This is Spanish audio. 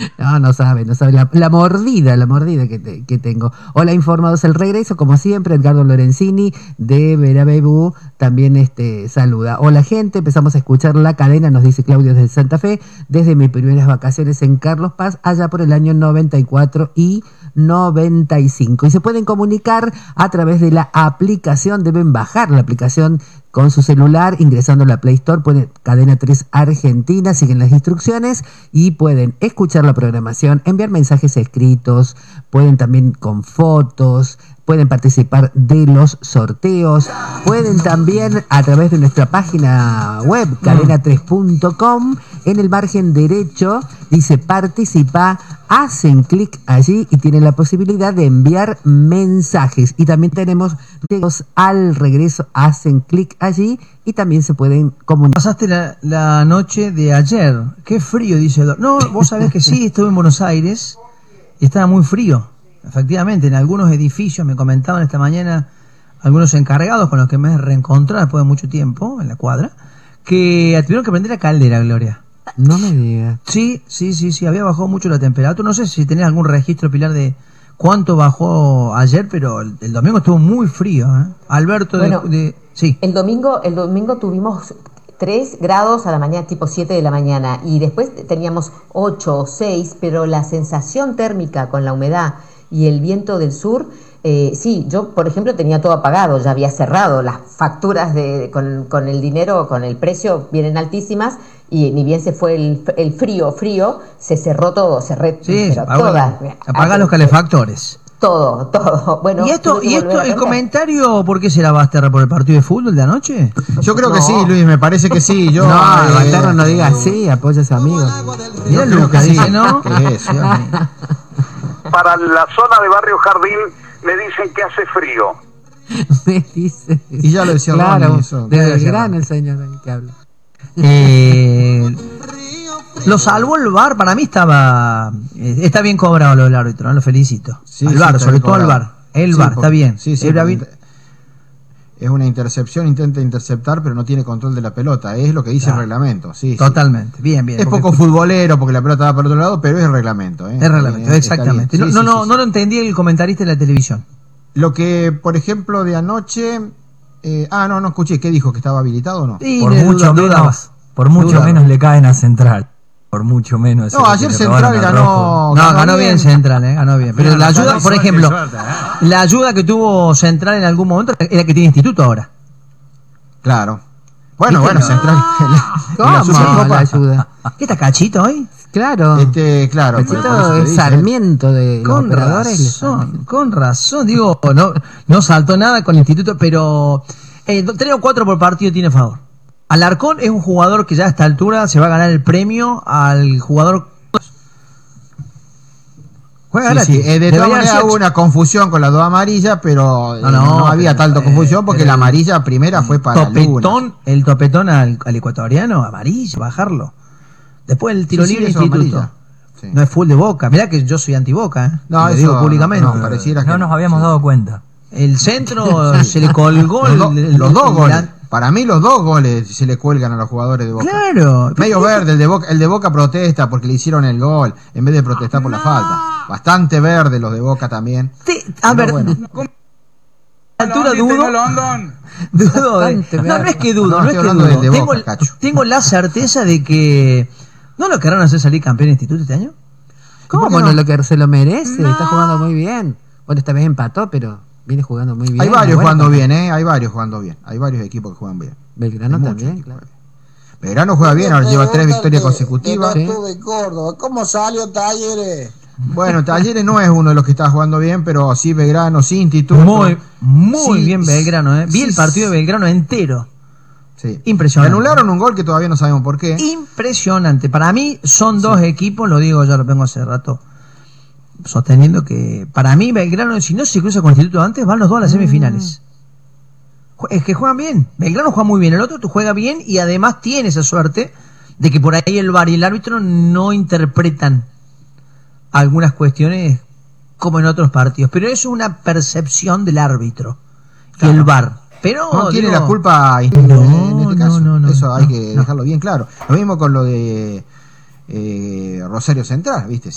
No, no sabe la mordida que tengo. Hola, informados el regreso, como siempre, Edgardo Lorenzini de Verabebú también saluda. Hola gente, empezamos a escuchar La Cadena, nos dice Claudio desde Santa Fe, desde mis primeras vacaciones en Carlos Paz, allá por el año 94 y 95. Y se pueden comunicar a través de la aplicación, deben bajar la aplicación con su celular, ingresando a la Play Store, ponen Cadena 3 Argentina, siguen las instrucciones y pueden escuchar la programación, enviar mensajes escritos, pueden también con fotos, pueden participar de los sorteos, pueden también a través de nuestra página web, cadena3.com, en el margen derecho dice participa, hacen clic allí y tienen la posibilidad de enviar mensajes. Y también tenemos videos al regreso, hacen clic allí y también se pueden comunicar. Pasaste la noche de ayer, qué frío, dice Eduardo. No, vos sabés que sí, estuve en Buenos Aires y estaba muy frío. Efectivamente, en algunos edificios, me comentaban esta mañana algunos encargados con los que me he reencontrado después de mucho tiempo en la cuadra, que tuvieron que prender la caldera, Gloria. No me digas. Sí, había bajado mucho la temperatura. No sé si tenés algún registro, Pilar, de cuánto bajó ayer, pero el domingo estuvo muy frío, ¿eh? Alberto, bueno, sí. El domingo tuvimos 3 grados a la mañana, tipo 7 de la mañana, y después teníamos 8 o 6, pero la sensación térmica con la humedad y el viento del sur, sí, yo por ejemplo tenía todo apagado, ya había cerrado, las facturas con el dinero, con el precio vienen altísimas, y ni bien se fue el frío, se cerró todo, apaga los calefactores. Todo. Bueno, ¿Y esto el comentario, por qué será Basterra? ¿Por el partido de fútbol de anoche? Yo creo que sí, Luis, me parece que sí. Yo, Basterra no diga sí, apoya a su amigo. Mira Lucas, dice no. Para la zona de Barrio Jardín me dicen que hace frío. Me dice. Y ya lo decía claro, Ronnie, eso. de Belgrano el señor que habla. Lo salvó el VAR, para mí está bien cobrado lo del árbitro, ¿no? Lo felicito. Sí, al VAR, sobre todo al VAR. El VAR, está bien. Sí, es una intercepción, intenta interceptar, pero no tiene control de la pelota. Es lo que dice el reglamento. Sí, totalmente. Bien. Es poco futbolero porque la pelota va para otro lado, pero es el reglamento. Es reglamento, exactamente. No lo entendí el comentarista de la televisión. Lo que, por ejemplo, de anoche... no escuché. ¿Qué dijo? ¿Que estaba habilitado o no? Sí, por mucho menos le caen a Central. Por mucho menos. No, ayer Central ganó bien Central, ganó bien. Pero la ayuda, por ejemplo, la ayuda que tuvo Central en algún momento era que tiene instituto ahora. Claro. Bueno, Central. ¿Cómo la ayuda? ¿Qué está Cachito hoy? Claro. Claro. Cachito es Sarmiento de los operadores. Con razón. Digo, no saltó nada con el instituto, pero 3 o 4 por partido tiene a favor. Alarcón es un jugador que ya a esta altura se va a ganar el premio al jugador. Juega gratis. De todas maneras hubo una confusión con las 2 amarillas, pero no había tanta confusión porque la amarilla primera fue para Luna. El topetón al ecuatoriano, amarillo, bajarlo. Después el tiro libre instituto. Sí. No es full de Boca. Mirá que yo soy anti-Boca, ¿eh? No, lo digo públicamente. No nos habíamos dado cuenta. El centro se le colgó los 2 goles. Para mí los 2 goles se le cuelgan a los jugadores de Boca. Claro. Medio verde, el de Boca protesta porque le hicieron el gol, en vez de protestar por la falta. Bastante verde los de Boca también. A ver, altura dudo. No es que dudo, no es que dudo. Tengo la certeza de que ¿no lo querrán hacer salir campeón de instituto este año? ¿Cómo no? Lo que se lo merece, está jugando muy bien. Bueno, esta vez empató, pero viene jugando muy bien. Hay varios jugando bien, Hay varios jugando bien. Hay varios equipos que juegan bien. Belgrano también, claro. Belgrano juega bien, ahora lleva 3 victorias consecutivas. De Córdoba. ¿Cómo salió Talleres? Bueno, Talleres no es uno de los que está jugando bien, pero sí Belgrano, sí Instituto. Muy bien Belgrano, Vi el partido de Belgrano entero. Sí. Impresionante. Anularon un gol que todavía no sabemos por qué. Impresionante. Para mí son 2 equipos, lo digo, ya lo vengo hace rato sosteniendo que para mí Belgrano, si no se cruza con Instituto antes, van los 2 a las semifinales. Es que juegan bien. Belgrano juega muy bien, el otro juega bien y además tiene esa suerte de que por ahí el VAR y el árbitro no interpretan algunas cuestiones como en otros partidos, pero eso es una percepción del árbitro y el VAR. Pero no tiene la culpa en este caso. Eso hay que dejarlo bien claro. Lo mismo con lo de Rosario Central, ¿viste?